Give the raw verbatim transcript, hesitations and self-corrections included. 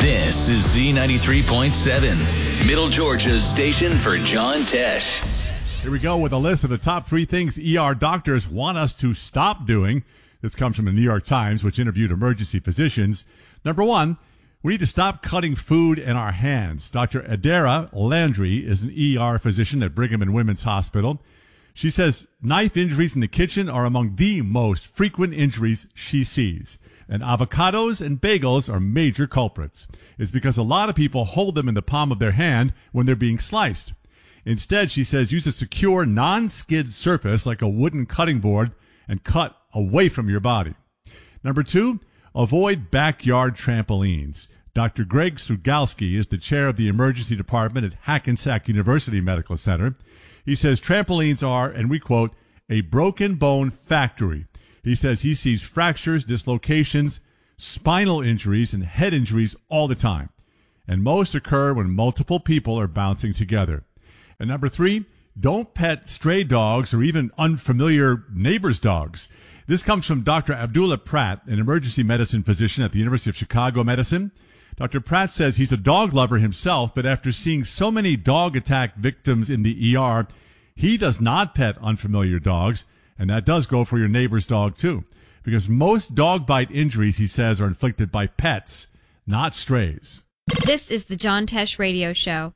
This is Z ninety-three point seven, Middle Georgia's station for John Tesh. Here we go with a list of the top three things E R doctors want us to stop doing. This comes from the New York Times, which interviewed emergency physicians. Number one, we need to stop cutting food in our hands. Doctor Adara Landry is an E R physician at Brigham and Women's Hospital. She says knife injuries in the kitchen are among the most frequent injuries she sees. And avocados and bagels are major culprits. It's because a lot of people hold them in the palm of their hand when they're being sliced. Instead, she says, use a secure, non-skid surface like a wooden cutting board and cut away from your body. Number two, avoid backyard trampolines. Doctor Greg Sugalski is the chair of the emergency department at Hackensack University Medical Center. He says trampolines are, and we quote, a broken bone factory. He says he sees fractures, dislocations, spinal injuries, and head injuries all the time. And most occur when multiple people are bouncing together. And number three, don't pet stray dogs or even unfamiliar neighbors' dogs. This comes from Doctor Abdullah Pratt, an emergency medicine physician at the University of Chicago Medicine. Doctor Pratt says he's a dog lover himself, but after seeing so many dog attack victims in the E R, he does not pet unfamiliar dogs, and that does go for your neighbor's dog too, because most dog bite injuries, he says, are inflicted by pets, not strays. This is the John Tesh Radio Show.